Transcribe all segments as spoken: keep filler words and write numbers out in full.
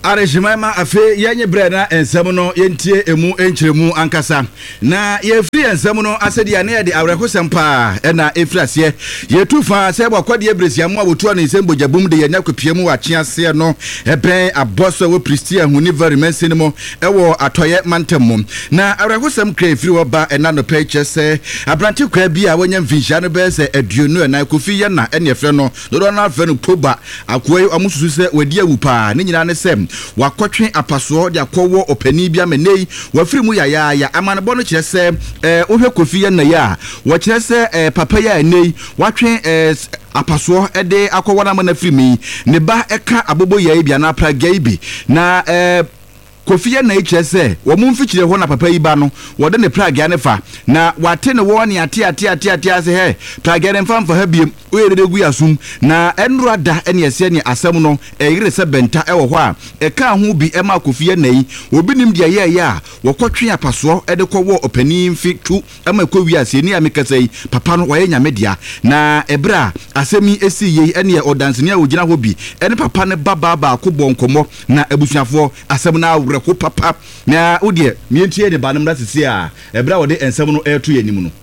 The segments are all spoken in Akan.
Arejimama afe yenye brena ensem no yentie emu enkyeremu ankasa na ye free ensem no asedi ane de awrekosem pa na efrase ye tufa se bokode ebresiam aboto na ensem bojabum de yenya kopiemu wachease no eben aboso we pristia huni very mensinimo ewo atoye mantem na awrekosem kra free oba ena no purchase abranti kwa bia wonya mfinhia no be se aduonu na kofi ye na ene efre no do na afre no proba akoyi amususu se wadi awupa ne nyina ne sem wakotwe apaso de akowo opani bia menei wafiri mu ya ya ya amanebo no kire se eh ohwe kofi ya na ya wo kire se eh papa ya nei watwe eh apaso ede akowo na mana firimi ne ba eka abobo ya bia na pra gaibi na eh Kofi ya na ichese wo mumfichire ho na papa yi ba no wo de ne plug ya ne fa na wate ne wo ne ate ate ate ate ase he plug ya ne fa fa ha biem o ye de gu yasum na enro da ene ese ne asem no e yire se benta e wo ho a e ka ho bi e ma kofi ya na yi obi nim de ye ya wo kotwe apaso e de kwo opani mfi tu e ma ko wi ase ni amikasa yi papa no wo ye nyame dia na ebra asemi esi ye ene odanse ne a ogina ho bi ene papa ne baba ba ko bonkomo na abusuafo asem na ko papa na odie mientie ne banam da sisi a ebra wode ensem no eto yanim no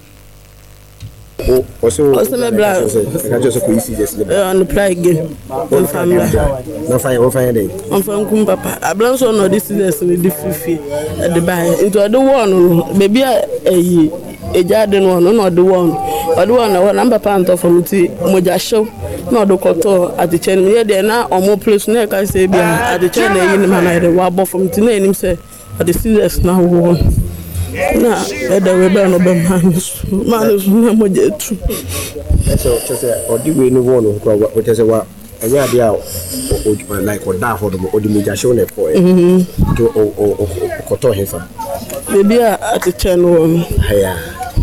o oso oso me bla ka jo so ko isi just le on the play on family no fine o fine dey on fine kum papa ablan so no this is the fifi the buy into the one baby eh ejade no no no the one o the one na number pant from ti moja show no do koto at the channel here there na omo place na ka say bia at the channel yin man na wa bo from ti na nim say at the serious na wo na e da we ba no be man man na moja tu so so say o di we no one ko o te say wa anya dia o like o da for the o di moja show na ko e to o o koto hefa baby at the channel haya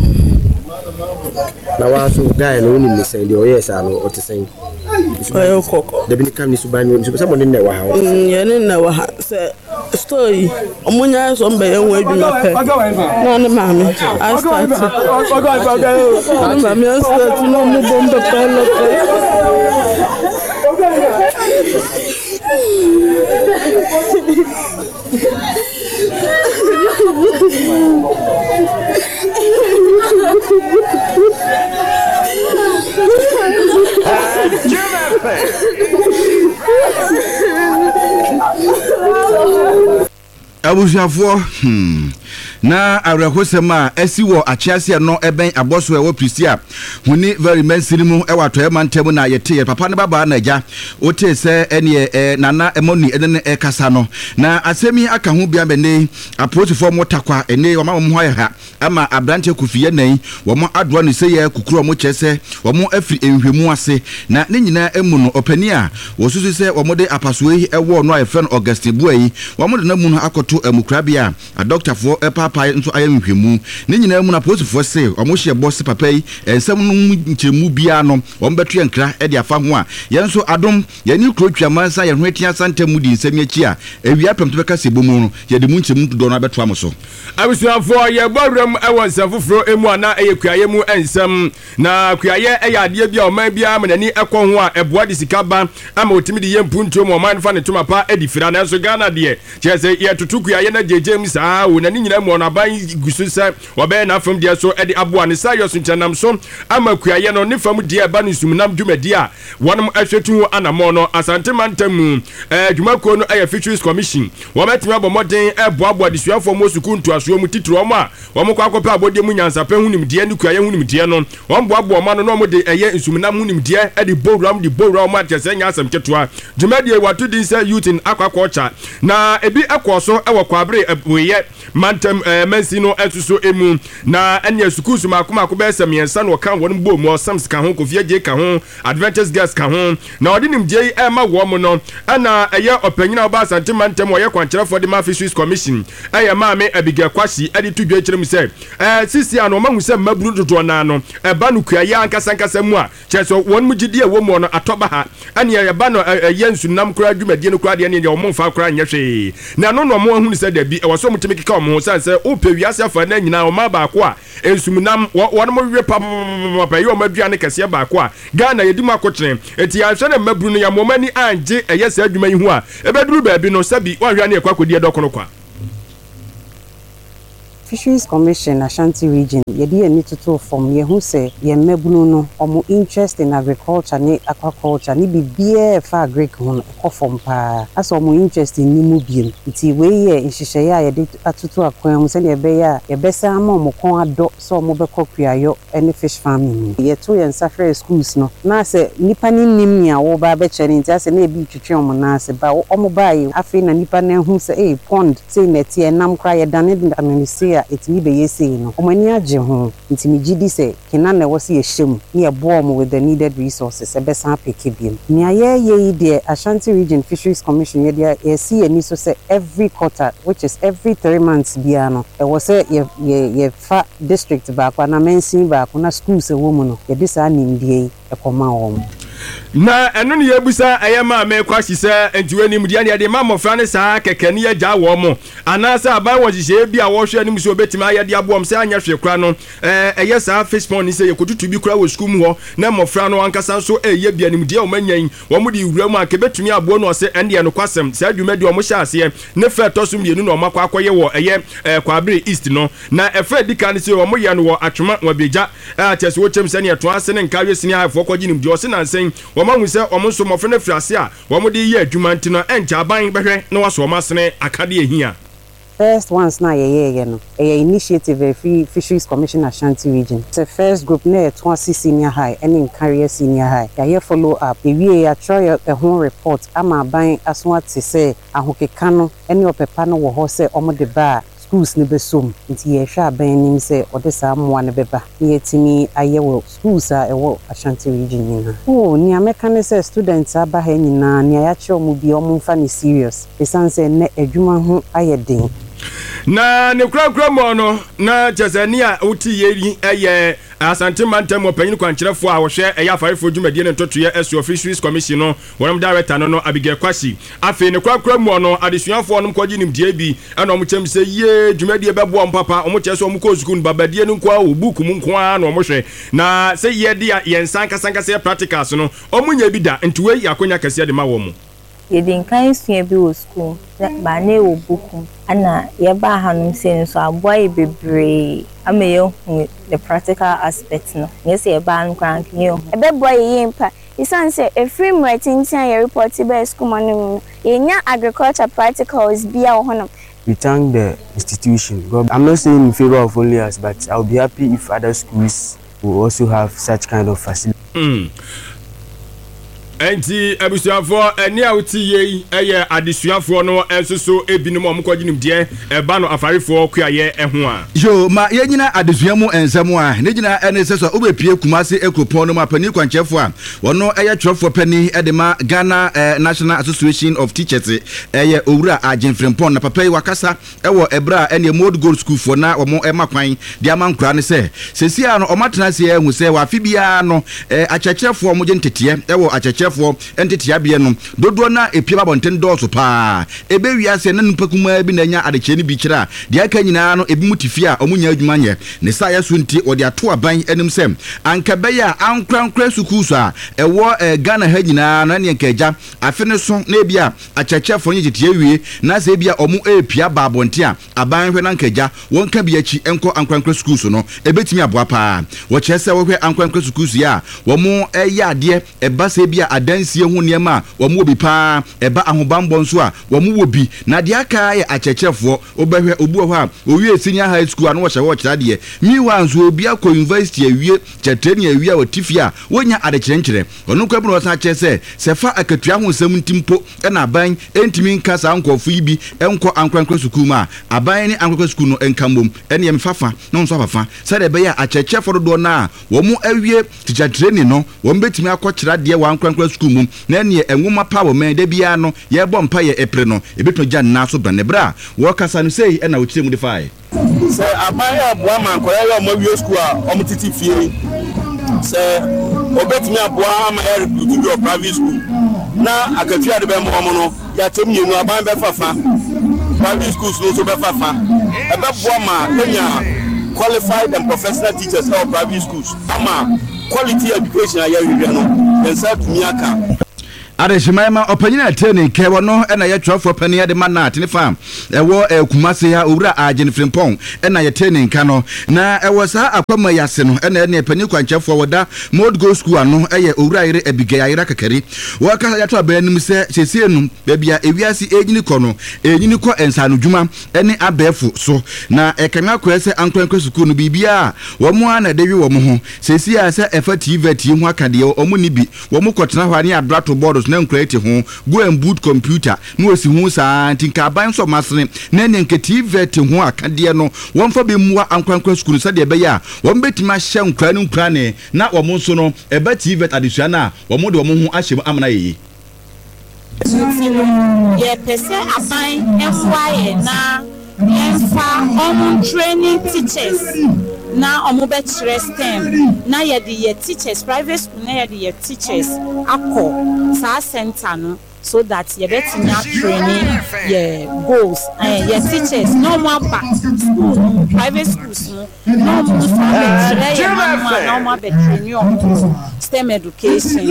na wasu guy no ni say the oyes are no o te say ayo koko de bi kam ni subani ni so mo ne wa ha ye ne na wa ha say story omunya so mbe enwe adwuma pe na ne mama I start na mama I start no mo bomba pe lo Abushafo hmm na awrekosema esiwo achiase no eben aboso ewo prisia huni very mensirimu ewato emantem na yete papa ne baba na ja ote se ene e nana emoni ene e kasa no na asemi aka ho bia bene approach for motakwa ene wo ma mo ho ha ama abrante kufiye nan wo mo adro ne seye kukuro mo chese wo mo afri enhwemu ase na ne nyina emu no opani a wo susu se wo mo de apaso yi ewo no afen Augustine Buayi wo mo de na mu no akoto emukrabia a doctor for papa nso ayemhwemu ne nyina mu na posifo se omo hye boss papa yi ensem no nkyeremu bia no wo mbeto enkra e de afa ho a ye nso adom ye ni krotwa mansa ye hwetia santam di nsem achi a ewia pemto beka sebomu no ye de mu nkyeremu do no abeto amoso abusuafo ye bawram ewo nsem foforo emu ana eye kuaye mu ensem na kuaye eye ade bia o man bia manani ekọ ho a eboa de sikaba ama otimi de ye mpunto mu o man fa ne toma pa edifira na nso Ghana de chese ye tutu kuaye na jeje mu saa wo na ni nyina mu na ban gusu se obe na fam de so ede aboa ne sa yoso nchanam so ama kuaye no ne fam de ba ne sumnam dwumadi a wonum ahwetu anamo no asante mantam eh dwumako no aye Fisheries Commission wo metima bomoden eboaboa de suafo mo suku ntoaso mu titiro mo a wo mo kwakopa abode mu nyansape hunim de ne kuaye hunim de no wo boaboa ma no no mo de eye nsumnam hunim de ede boram de boram ma tese nyasam ketoa dwumadi watu din se youth in aquaculture na ebi akoso ewo kwabre eboye mantam mensino etuso emu na enya sukusu makoma ko be samiensa no kan won bom o sams kan ho kofia je kan ho advantage gas kan ho na odinim je e ma wo mo no ana eye opanyina oba asante mantam oye kwankyere for the Fisheries Commission eye ma me abiga kwashi edi tudwe kyerem se eh sisi ano mahu se maburu dodo na no e ba no kuaye ankasa ankasa mu a cheso won mu gidi e wo mo no atoba ha ane ye ba no eye nsunam kura dwumadie no kura de ne ye wo mfa kura nyehwe na no no mo hu ni se da bi e wo so mutimi keka o mo san se o pe wiase afa na nyina o ma ba ko a ensumunam won mo we papa pa yo maduane kese ba ko a Ghana yedi makokyere enti ya hwe na mabru no ya momani anje eye se adwuma yi hu a ebeduru ba bi no sabi wan hwe na ekwa kodi edokono kwa Fisheries Commission Ashanti Region yedi ani tutu from ye hu se ye mabunu no omo interest in agriculture ni aquaculture ni bibie fa agric ho ko from pa aso omo interest in ni mu biem nti we ye nhihye ya ye de atutu akwan hu se ne be ya ye besa ama omo kon ado so omo be kokuayo any fish farming ye to ye nsafre schools no na se nipa ni nim nya wo ba be chere nti ase na ebi twetwe omo na ase ba omo ba yi afi na nipa na hu se eh pond se net ye nam kra ye dane administration etimi be yesi no omani age ho ntimi gidi se kina na wosi ye hyem ne ye boom with the needed resources e be san peke biem ni aye ye de Ashanti Region Fisheries Commission ye de ye see ani so say every quarter which is every three months bia no e was say ye ye fa district ba kwa na mensin ba kwa na schools e wo mu no ye de sa nimdie e koma wo na eno ne yebusa ayema me kwashi se entiweni mudia ne de mamofra ne saa keke ne agya wo mo anasa aban wo hihye bia wo hwe anim so betima ayade aboom se anya hwe kra no eh eye saa fish pond ni se yekotutu bi kra wo school mu ho na mofra no ankasa so eye bia nim dia o manyan wo mu di wura mu aka betumi abo no se ende no kwasem se adwuma di o mo hya ase ne fe tosum bienu no makwa akoye wo eye kwabere east no na efe dika ne se wo mo ye no wo atwema wo beja atese wo chem se ne to ase ne nkawe sini afo kwaji nim di o se na nsen Wama hu se omo so mofre ne frase a wamo de ye adwuma ntino encha aban behwe ne waso masene akade ehia first ones na ye ye no a initiative free Fisheries Commission Ashanti Region the first group na twenty senior high and in career senior high ya ye follow up e wie ya try a whole report ama aban aso ate se ahokeka no ene opepa no wo ho se omo de ba schools ne besom nti ye hwa ban nim se ode sa moa ne beba ye timi ayewo schools a ewo Ashanti Region nyina oh ni ameka ne se students aba ha nyina ni ayache omu bi omu fa ni serious esanse ne adwuma ho ayeden na ne kura kura mo no na chesani a uti yeri eye Asante mantem opanyin kwankyerefo a wo hwe eye afarefo dwumadie ne ntotoye S Fisheries Commission no wonam director no no Abigail Kwasi afi ne kura kura mo no adesuafo no kwaji nim die bi ana omo chem se ye dwumadie bebo mpapa omo kyese omo ko sukun babadie no kwa wo book mu nko a na omo hwe na se ye dia ye nsanka sanka se practicals no omo nya bi da ntuwe yakonya kase de ma wo mo ye din kan sua bi wo school ba na wo book ana ye ba hanum se so aboy bebre ama ye hu the practical aspect no yes ye ba nkran ye hu e be boy ye mpa isan se a framework tintia ye report be school manu ye nya agriculture practicals bia wo hono. We thank the institution. God, I'm not saying in favor of only us, but I'll be happy if other schools will also have such kind of facility. Mm. Enti abusuafo eni a uti ye eye adesuafo no ensoso ebinom omkwaginim de eba no afarefo kuaye eho a yo ma ye nyina adesuamu ensam a ne nyina ene seso obepie kumase ekropon no mapani kwanchefo a wono eye twerefo pani edema Ghana eh, National Association of Teachers eye owura agenfrempon na papa yi wakasa ewo ebra ene Mode Gold School for na omo emakwan de amankura ne se sesia no omatena se ehu se wa fibia no eh, achachefo mo gentete ewo achache for entity abie no dodo na epie babonten doso pa ebe wiase na npakuma bi na nya adeche ni bi kira de aka nyina no ebi mutifi a omunya adwuma nye ne sa ya so nti ode ato aban enim sem anka be ya ankrankra sukusu a ewo Ghana ha nyina na ne nkaja afene so na ebia achache for nye tete awie na se ebia omu epia babonte a aban hwe na nkaja wonka bi achi enko ankrankra sukusu no ebetimi aboa pa wo chese wo hwe ankrankra sukusu ya wo mu eya ade eba se ebia dansie hu niema wo mu obi pa eba ahobambo nso a wo mu obi na de aka ye achechefo obehwe obu ho a owie senior high school anu wo hye wo kira de mi wa nso obi akọ university awie chatreni awie a tifia wonya adecherenchere onu kwa bunu osan chese sefa akatua hu nsam ntimpo na aban entimi nka sa nkofo ibi enko ankrankra school ma aban ni ankrankra school no enkambom ene ye mfafa no nso afafa se de be ya achechefo do na wo mu awie chatreni no wo mbetimi akọ kira de wa ankrankra school mum na ne enwoma power man da bia no ye bom pa ye epre no ebeto gya na so bra ne bra wo kasa no sei e na wo kire mu defy se abaya aboa man ko ye mo wi school a o mtiti fie se obetimi aboa ma e recruit do private school na akatua de be mo mo no ya tem nyenu aban be fafa private schools no so be fafa e be boa ma enya qualified and professional teachers in private schools ama quality education aye wi no ensa tumi aka Adeshima opanyina training ke wono na ye twafo pania de manat ne fam ewo kumase ya owura agene frimpon na ye training ka no na ewo sa akwama yase no na ne pani kwanchefo woda mod go school ano eye owura yire abigaya yira kakari wo ka ya to abanim se sese enum bebia ewiase enyini ko no enyini ko ensano dwuma ene abefu so na ekanga kwese ankwankwa school no bibia wo mo ana dewi wo mo ho sese ya se efa tv ti ho akade wo mo ni bi wo mo kotena hwane adrato boards na create ho go and boot computer no osi hu sa tinka ban so masene na ne nke tv te ho akade no won fa be muwa ankwankwa school sa de be ya won betima hye nkra ne nkra ne na wo mo so no e ba tv adesua na wo mo de wo mo hu ahye amana yi ye pese aban efwaye na enfa on training teachers na omo be chere STEM na ye de ye teachers private school na ye de ye teachers akọ sa center no so that ye betinya training ye goals and ye teachers no more back school private schools no more chere ye mama no more be training STEM education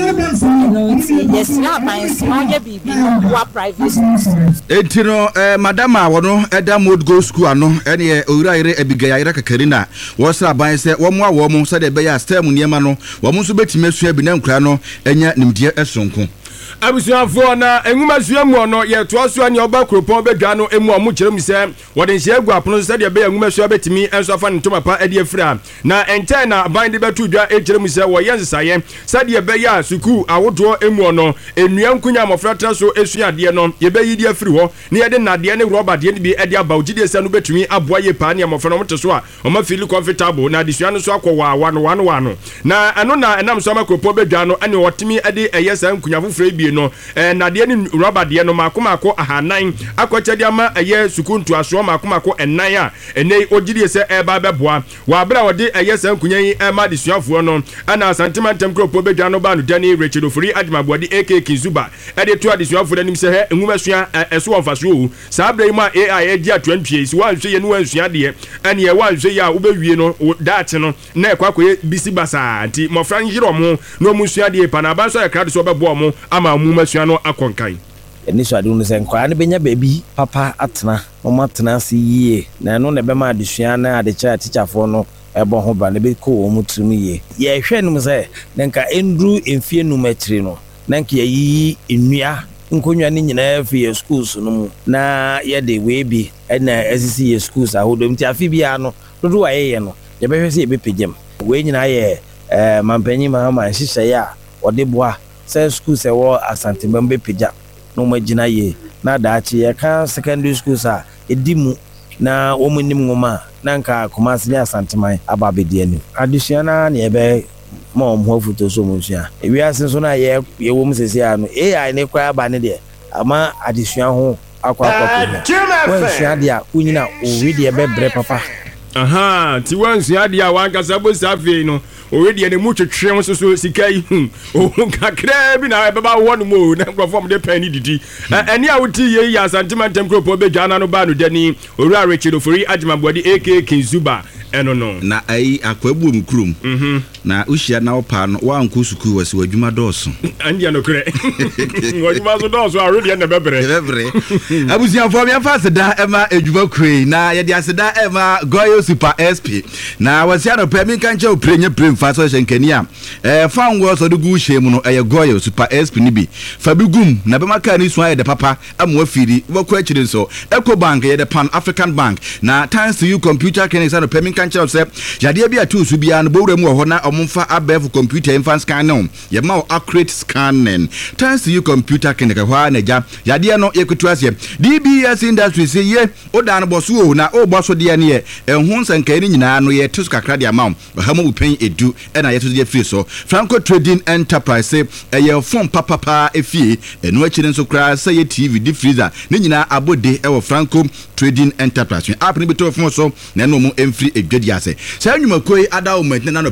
no nti yes na ban small ye bibi no wa private schools etino eh madama wono eda mod go school ano ene owura yire abigaya yire kakarina wo sra ban se wo mo awo mo se de be ya STEM niema no wo mo so betime sua bi na nkura no enya nimdie esonko abusuafo na enwuma suamu no ye toaso ani oba kropon bedwa no emu omu kyerem se wode nhye agu apono se de be enwuma sua betimi enso afa ntoma pa ade afira na enten na ban de betu dwa e kyerem se wo yensesaye se de be ya suku awodo emu no enua nkunya mofra tra so esua de no ye be yidi afiri ho ne ye de nade ne roba de ne bi ade abawgide se no betumi aboa ye pa ne mofra no mteso a o ma feel comfortable na de sua no so akwa wa no wano wano na eno na enam so ma kropon bedwa no ane wotimi ade eyesa nkunya fofra bi no eh na de ni rubber de no makomako ahanan akwachade ama eye sukuntu aso makomako enan a ene ogiri se e ba beboa wa bra wode eye san kunyan e ma de suafo no ana sentimental kropo bedwa no ba no dani Richard Free Adimabodi aka Kizuba e de to adisuafo danim se he enwuma sua eso wonfaso sa bra ma A I agi atwan pie si wan hwe ye no wansua de ene ye wan hwe ya obewie no daate no na ekwakoye bisi basa anti mofran yiro mo no musua de pa na ba so ya krado so bebo mo ama mu masua no akonkan eni so ade no se nkwa ne benya baby papa atena o matena si yie na no ne be ma adesua na adecha teacherfo no ebo ho ba ne be ko o mutrim yie ye hwe no se nka endru emfie no matri no nka yi enua nkonwa ne nyina fi schools no mu na ye de we bi na asisi ye schools ahodom ti afi bia no dodo wa ye no ye be hwe se ye be pegem we nyina ye eh mampanyi ma ma hihye ya ode boa se schools e wo asantembembe pija no magina ye na daachi ye kan secondary schools a edimu na wo munim ngoma na nka komase nya asanteman ababedi ani adusua na ne ebe ma omho foto so musua ewi asen so na ye ye wo musese a no A I ne kwa ba ne de ama adusua ho akwa akwa ko wo sua de a unyina o wi de ebe bre papa aha ti wan sua de a wan kasa bo safi no already ne mu twetwe so so sikai o kakra bi na beba won mo na grofom de pani didi ani a wuti ye ya sentimental kropo be dwana no ba no dani owura Richard Free Adimabodi aka Kizuba eno no na ai akwabu mkrum mhm na ushia na opa no wa nko suku wasi wadwuma doso andi no kre wadwuma so doso already na bebre bebre abusia fo me fa da ema edwuma kre na ye de aseda ema Goyo Super S P na wasi ano pe mi kanche oprenye prem fa so shenkani a eh fa ngo so de gu hye mu no eye Goyo Super S P ni bi fa bi gum na be maka ni so aye de papa amwa firi wo kwa chire so Eco Bank ye de Pan African Bank na thanks to you computer clinics ano pe mi kanche se yade bia tu su bia no bowra mu ho na omfa abef computer infant scan no ye ma accurate scanning thanks to you computer clinic hwa na ja yade no ye kutu ase D B S industry say ye oda no boso na o boso de ne ye ehun sankan ni nyina no ye tu kakra de amount ha mo pen edu e na ye to de free so Franco Trading Enterprise say ye phone papa pa efie enu akire nso kra say ye T V di freezer ni nyina abode e wo Franco Trading Enterprise app ni beto phone so na no mo emfree edwadi ase say nwumakoi ada o ment na no pay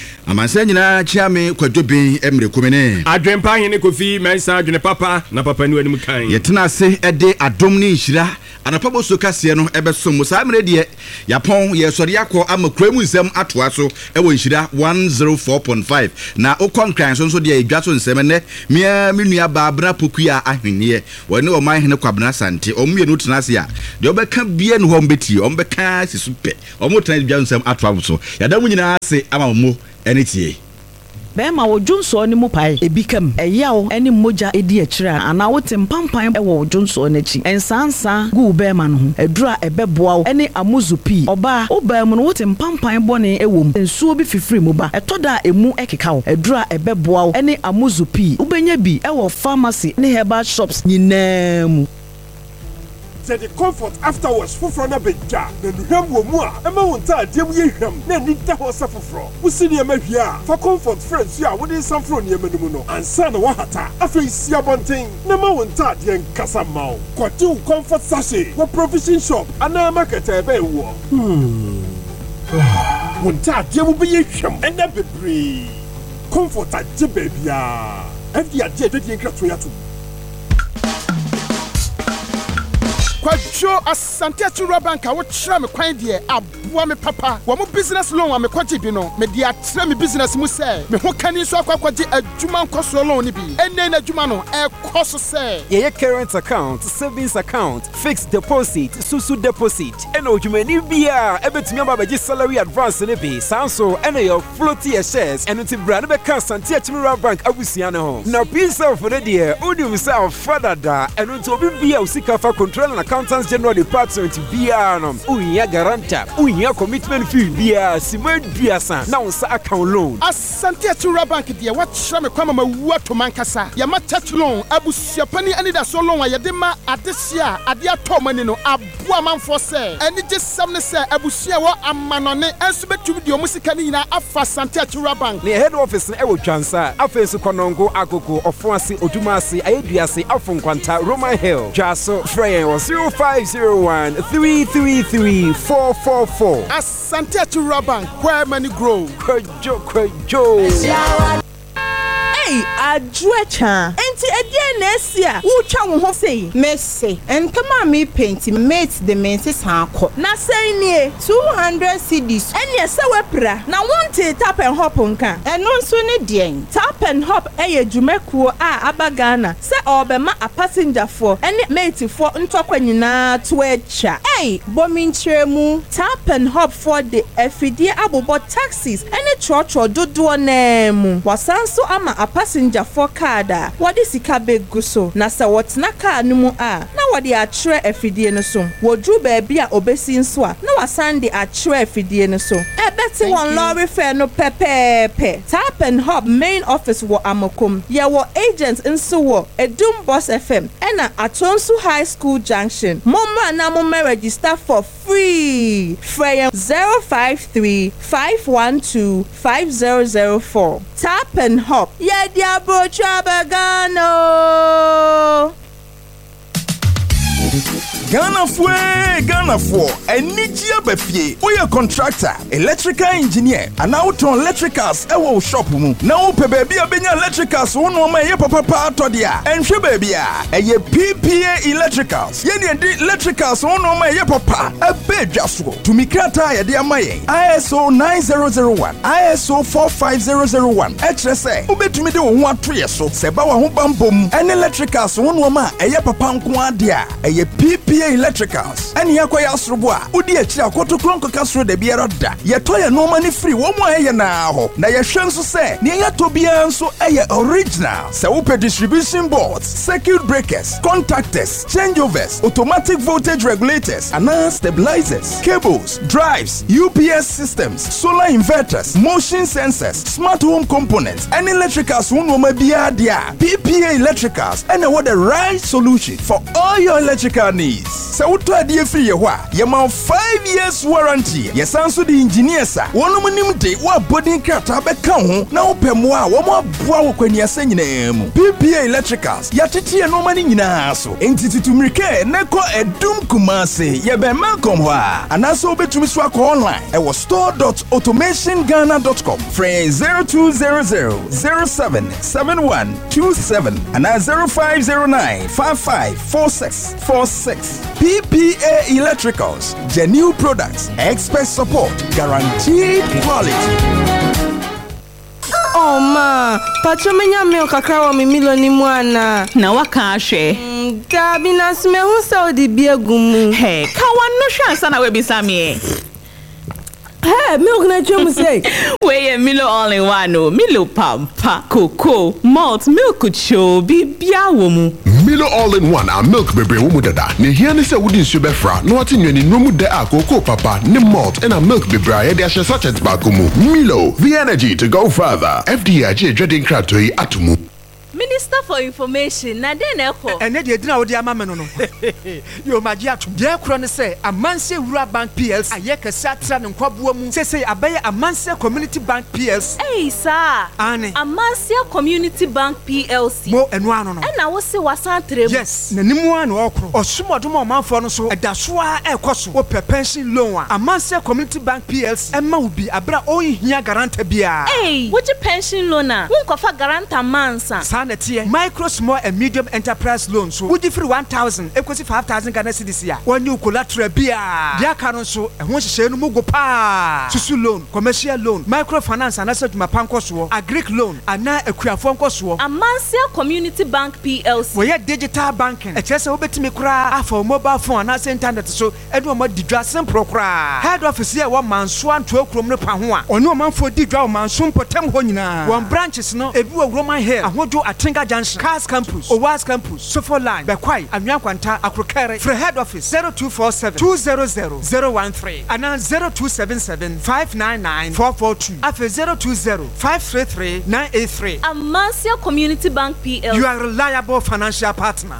amansa nyina chiame kwadwobin emre kumene adwempa hene kofi mensa adwene papa na papa ni wanim kan yetena ase ede adom ne nhira anapabo so kase no ebesom sa mre de yapon ye sori akọ amakramu nsem atoa so ewo nhira one oh four point five na okonkran so so de edwa so nsem ne mia menua baabra pokua ahwenye woni o man hene kwabna sante omye no tena ase a de obeka bie no hom beti ombeka sisupe omo tena edwa nsem atoa so yadamu nyina ase ama mo enitie Bema wo Johnson ni mu pai ebikam eyawo eni moja edi akira ana wote mpampan e wo Johnson nachi ensansa gu bema no edura ebeboa wo eni amuzupi oba oba mu no wote mpampan bone ewom ensuo bi fifiri mu ba etoda emu ekeka wo edura ebeboa wo eni amuzupi ubenya bi e wo pharmacy ne herbal shops nyinamu Say the comfort afterwards for from a beja. Then you have one more. Emma won't tell them ye him. Then need to suffer from. We see the Emma for comfort friends. Yeah, what is some from your menuno and son wahata. I face your bunting. Never won't tell the Casamau. Got you comfort sachet. What provision shop and a market a bay war. Hmm. Won't tell them will be him and a baby. Comfort at the baby. And the agenda in Gratuatu. Kwajo asante atura bank a wo kira me kwan de aboa me papa wo mo business loan wa me kwaje bi no me de atra me business mu se me ho kani so akwakwaje adwuma nkoso loan ni bi enne na adwuma no e koso se ye current account savings account fixed deposit susu deposit eno odwumani bia ebetumi ababaji salary advance ne bi sanso eno your floaty shares eno ti bra ne be kan asante atura bank abusia ne ho na pisa for de odium self father da eno to obi bia usika fa control na Accountants General Department B R no unya guarantor unya commitment fee bia sima duasa na unsa account loan asante atura bank de what shra me kwama mawu to mankasa ya ma touch loan abusia pani ani da so loan ya de ma adesia ade ato mani no aboa manfo se ani je sam ne se abusia wo amanone enso betumi de omusika ni na afa asante atura bank ne head office na ewo twansa afensu konongo akoko ofoase odumase ayeduase afonkwanta Roman Hill jaso frey was zero five zero one three three three four four four. Asante Atura Bank, where money grow. Kwajo, kwajo. Hey, Adwecha. Enti edie na esia. Wo twa wo ho sei. Mese. Enkama me paint mate the menses hanko. Na sei nie two hundred cedis. Ene se wepra. Na wonte tap and hop nka. Eno nso ne den. Tap and hop eye dwumekuo a abagana. Se obema a passenger for ene mate for ntokwa nyina to echa. Hey, bomi nchiremu. Tap and hop for the efidie abobo taxis. Ene chocho dodo nemu. Wasanso ama a passenger for kada. Wadi sika begu so. Na sa watna ka numu a. Na wadi atre efidie no so. Wodru baby a obesi nso a. Na wasande atre efidie no so. E beti won lorry fare no pepepe. Tap and Hop main office wo Amokom. Ye wo agents nso wo Edum Boss F M. Ena Atonsu High School Junction. Moma na moma register for free. Frey zero five three five one two five zero zero four. Tap and Hop. Yeah, Diablo Chabagano. Ghana fwe, Ghana fwo, enijia befye. Oye contractor, electrical engineer, ana auto electricals ewo shop mu. Na upe baby abenya electricals wono ma ye papa pa atodia. Enhwe baby a, eye P P A electricals. Ye ne di electricals wono ma ye papa ebe dwaso. Tumikrata ye de amaye. I S O nine zero zero one, I S O four five zero zero one. H S A, ubetumi de wo ho atoye so. Seba wa ho bambom. En electricals wono ma eye papa nko adia. Eye P P A electricals eni yakoya asrobo a odi achi akoto klonko kasro de biara da yetoya no mani free wo mo aye na ho na ye hwenso se ne yato bia nso eye original se wo pe distribution boards, circuit breakers, contactors, changeovers, automatic voltage regulators, and stabilizers, cables, drives, U P S systems, solar inverters, motion sensors, smart home components, and electricals wo ma bia dia. P P A electricals and what the right solution for all your electrical needs. sɛ wotɔ adeɛ firi yɛ hɔ a yɛma five years warranty yɛsan so de engineers a wɔnom nim de wɔabɔden krataa bɛka ho na wopɛ mmoa a wɔn aboa wɔ kwaniasa nyinaa mu P P A Electricals yɛatete yɛ nɔɔma no nyinaa so enti tutumirike ne kɔ Edum Kumase yɛbɛn Malcolm hɔ a anaasɛ wobɛtumi so akɔ online ɛwɔ store dot automation ghana dot com frɛ zero two zero zero zero seven seven one two seven and zero five zero nine five five four six four six. P P A Electricals, genuine products, expert support, guaranteed quality. Oh ma, pacho menya milk kakra wa mi milo ni mwana. Na waka ahwe. Dabi na sme hu sa odi bia gumu. Hey, ka wano hwa ansa na we bisa me. Hey, milk na chemu say. We Milo all in one no. Milo pampa, cocoa, malt, milk cho, bibia wo mu. Milo all in one a milk bebre wo mu dada. Ne hia ne se wodi nsu befra, no ati nwani no mu de a cocoa papa, ne malt and a milk bebre a de ahye sachet ba gumu. Milo, the energy to go further. F D I J dreading krato yi atumu. Minister for Information, na den eko. Ene de edina wo de ama me no no. Yo magi atum. De ekro ne se Amanse Wura Bank P L C aye kese atra ne nkwaboa mu. Se se abaye Amanse Community Bank P L C. Hey sir. Ane. Amanse Community Bank P L C. Mo enu ano no. E na wo se wasan trem. Yes, na nimu ano okro. Osumodom omanfo no so edaso a ekoso. Wo pe pension loan a Amanse Community Bank P L C. E ma obi abra o hia garanta bia. Hey, wo je pension loan a? Wo kofa garanta mansa. Micro, small and medium enterprise loans. So, would you free one thousand, equals five thousand Ghana cedis here. One new collateral beer. Dia canon so, and once you say no go pa. Susu loan, commercial loan, microfinance, and asset my pancoswo, a Greek loan, and now a queer coswo. Amanse Community Bank P L C. We are digital banking. A chess over to me cry for mobile phone and as internet so, Edward Mod Didrassen Procra. Head office here one man swan to a chrome pahua. Or no man for Didra man soon potem honina. One branches no, a blue Roman hair, and what do a Tinga Junction, Cars Campus, Owas Campus, Sofo Line, Bekwai, and Yankwanta, Akrokere, for head office zero two four seven two zero zero zero one three, and now zero two seven seven five nine nine four four two, after zero two zero five three three nine eight three. Amanse Community Bank P L C. You are a reliable financial partner.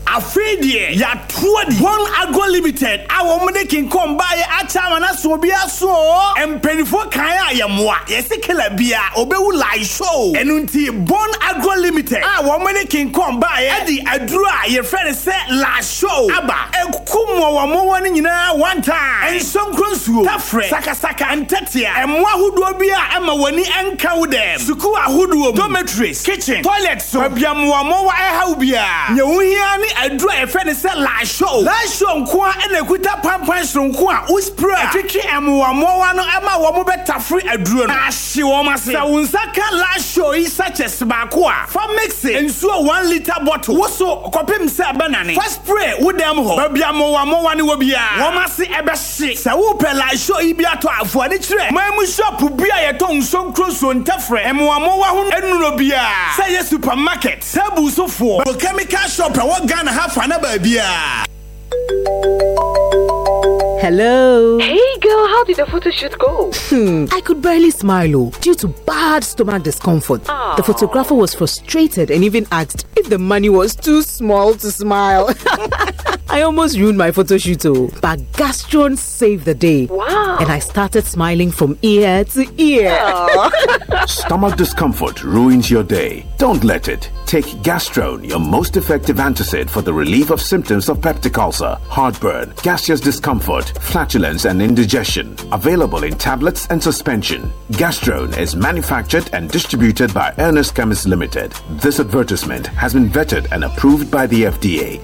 Afredie ya tuadi One Agro Limited awo mde kin kom baye achama na so bia so empenifo kan a yemwa yesekela bia obewu live show enunti Bon Agro Limited awo mde kin kom baye adi aduru a ye friend say live show aba ekumo wo mo woni nyina one time ensonkron suo tafre saka saka antatia emwa hudo bia ema woni enka wo dem suku ahudo dormitories kitchen toilet so bia mo mo wa e ha bia nyewuhia ni adru e fe ne se la show la show nko a na kuta pampan so nko a uspray atwetwe emwa mo wa no ema wo mo betafre adru no ahye wo ma se unsaka la show yi sachets ba ko a for mix ensuo one liter bottle wo so kopem se banane for spray wo dem ho ba bia mo wa mo wa ne wo bia wo ma se ebe hye se wo pe la show yi bia to afo ani kire ma mu shop bia ye to nsonkro so ntafre emwa mo wa ho enuro bia se ye supermarket table so for chemical shop e wo Ghana half an babia. Hello. Hey girl, how did the photo shoot go? Hmm, I could barely smile oh, due to bad stomach discomfort. Aww. The photographer was frustrated and even asked if the money was too small to smile. I almost ruined my photo shoot oh, but Gastron saved the day. Wow. And I started smiling from ear to ear. Stomach discomfort ruins your day. Don't let it. Take Gastrone, your most effective antacid for the relief of symptoms of peptic ulcer, heartburn, gaseous discomfort, flatulence, and indigestion. Available in tablets and suspension. Gastrone is manufactured and distributed by Ernest Chemists Limited. This advertisement has been vetted and approved by the F D A.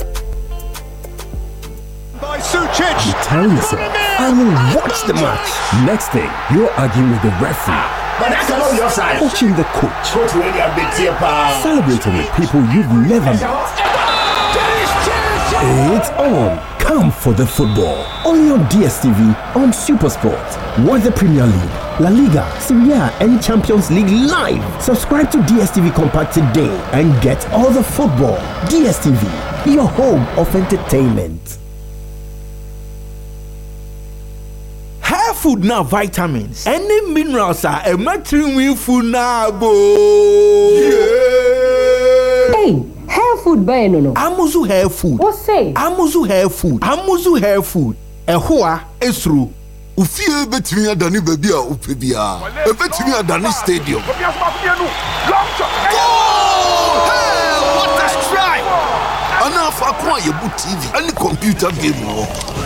By Sucic. You tell yourself, I will watch the match. Next thing, you're arguing with the referee. But that's not your side. Coaching the coach. Coach really a big tear. Celebrating with people you've never met. It's on. Come for the football. Only on D S T V on SuperSport. Watch the Premier League, La Liga, Serie A, and Champions League live. Subscribe to D S T V Compact today and get all the football. D S T V, your home of entertainment. Hair food now vitamins. Any minerals are a matching food now, bo. Hey, hair food bɛn no no. Amuzu hair food. What say? Amuzu hair food. Amuzu hair food. Ɛhoa esuru. Ufie betimi adani baby a upe bia. Ebetimi adani stadium. Hey, what a strike! Ana fa kwa yebu T V. Any computer game wo.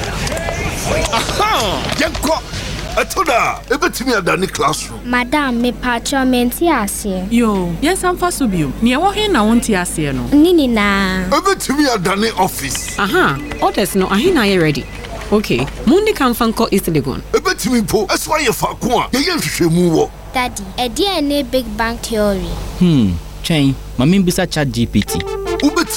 Aha! Yenko. Atoda, ebetimi adani classroom. Madam, me patcho menti ase. Yo, yes am faso bio. Ni ewo he na wonti ase no. Nini na. Ebetimi adani office. Aha, orders no ahi na ye ready. Okay, mundi kan fanko East Legon. Ebetimi po, eswa ye fa ko a, ye ye hwehwemu wo. Daddy, e dey na Big Bang Theory. Hmm, chain, mami bisa chat G P T.